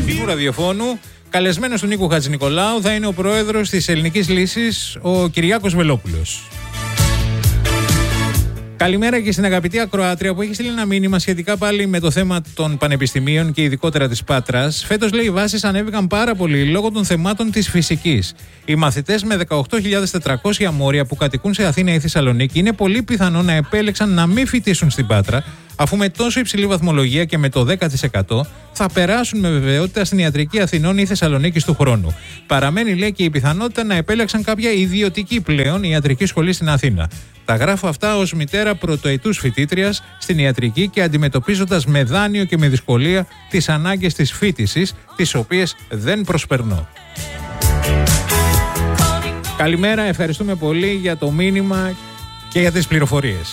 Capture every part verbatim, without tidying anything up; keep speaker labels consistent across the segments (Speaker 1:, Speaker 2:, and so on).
Speaker 1: αληθινού ραδιοφώνου. Καλεσμένος του Νίκου Χατζηνικολάου θα είναι ο πρόεδρος της Ελληνικής Λύσης, ο Κυριάκος Βελόπουλος. Καλημέρα και στην αγαπητή ακροάτρια που έχει στείλει ένα μήνυμα σχετικά πάλι με το θέμα των πανεπιστημίων και ειδικότερα της Πάτρας. Φέτος, λέει, οι βάσεις ανέβηκαν πάρα πολύ λόγω των θεμάτων της φυσικής. Οι μαθητές με δεκαοκτώ χιλιάδες τετρακόσια μόρια που κατοικούν σε Αθήνα ή Θεσσαλονίκη είναι πολύ πιθανό να επέλεξαν να μην φοιτήσουν στην Πάτρα, αφού με τόσο υψηλή βαθμολογία και με το δέκα τοις εκατό θα περάσουν με βεβαιότητα στην ιατρική Αθηνών ή Θεσσαλονίκης του χρόνου. Παραμένει, λέει, και η πιθανότητα να επέλεξαν κάποια ιδιωτική πλέον ιατρική σχολή στην Αθήνα. Τα γράφω αυτά ως μητέρα πρωτοετούς φοιτήτριας στην ιατρική και αντιμετωπίζοντας με δάνειο και με δυσκολία τις ανάγκες της φοιτησης, τις οποίες δεν προσπερνώ. Καλημέρα, ευχαριστούμε πολύ για το μήνυμα και για τις πληροφορίες.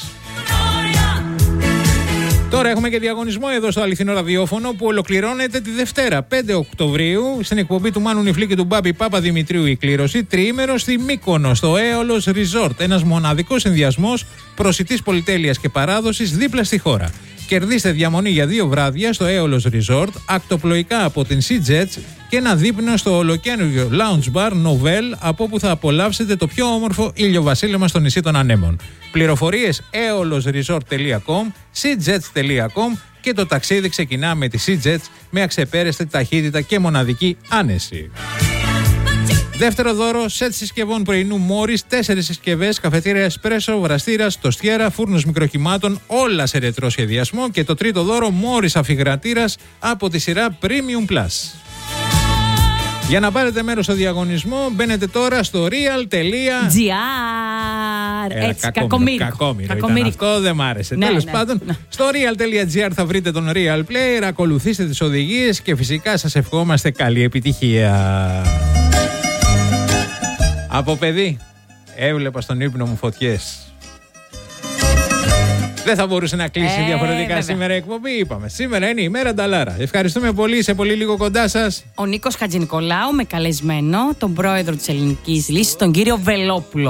Speaker 1: Τώρα έχουμε και διαγωνισμό εδώ στο αληθινό ραδιόφωνο που ολοκληρώνεται τη Δευτέρα, πέντε Οκτωβρίου, στην εκπομπή του Μάνου Νιφλή και του Μπάμπη Παπαδημητρίου η κλήρωση, τριήμερο στη Μύκονο, στο Aeolus Resort. Ένας μοναδικός συνδυασμός προσιτής πολυτέλειας και παράδοσης δίπλα στη χώρα. Κερδίστε διαμονή για δύο βράδια στο Aeolus Resort, ακτοπλοϊκά από την Sea Jets και ένα δείπνο στο ολοκαίνουργιο Lounge Bar Novel, από όπου θα απολαύσετε το πιο όμορφο ηλιοβασίλεμα στο νησί των Ανέμων. Πληροφορίες aeolus resort τελεία com, sea jets τελεία com και το ταξίδι ξεκινά με τη Sea Jets με αξεπέραστη ταχύτητα και μοναδική άνεση. Δεύτερο δώρο, σετ συσκευών πρωινού Μόρις, τέσσερις συσκευές, καφετήρια εσπρέσο, βραστήρας, τοστιέρα, φούρνος μικροκυμάτων, όλα σε ρετρό σχεδιασμό. Και το τρίτο δώρο, Μόρις αφιγρατήρας από τη σειρά Premium Plus. Για να πάρετε μέρος στο διαγωνισμό, μπαίνετε τώρα στο real τελεία
Speaker 2: gr. Έτσι,
Speaker 1: κακομοίρικο. Κακομοίρικο. Κακομοίρικο. Αυτό δεν μ' άρεσε.
Speaker 2: Ναι,
Speaker 1: Τέλος
Speaker 2: ναι,
Speaker 1: πάντων,
Speaker 2: ναι.
Speaker 1: στο real τελεία gr θα βρείτε τον Real Player, ακολουθήστε τις οδηγίες και φυσικά σας ευχόμαστε καλή επιτυχία. Από παιδί, έβλεπα στον ύπνο μου φωτιές. Δεν θα μπορούσε να κλείσει
Speaker 2: ε,
Speaker 1: διαφορετικά
Speaker 2: βέβαια.
Speaker 1: σήμερα η εκπομπή, είπαμε. Σήμερα είναι η μέρα Νταλάρα. Ευχαριστούμε πολύ, σε πολύ λίγο κοντά σας.
Speaker 2: Ο Νίκος Χατζηνικολάου με καλεσμένο τον πρόεδρο της Ελληνικής Λύσης, τον κύριο Βελόπουλο.